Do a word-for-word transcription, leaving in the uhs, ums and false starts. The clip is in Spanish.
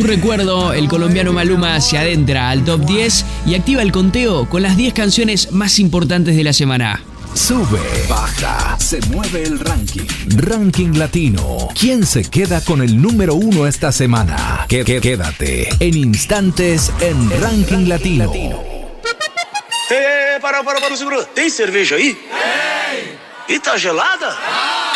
tu recuerdo, el colombiano Maluma se adentra al top diez y activa el conteo con las diez canciones más importantes de la semana. Sube, baja, se mueve el ranking. Ranking Latino. ¿Quién se queda con el número uno esta semana? Quédate en instantes en Ranking Latino. Eh, para, para, para, segura. Tem cerveja aí? Tem. E tá gelada?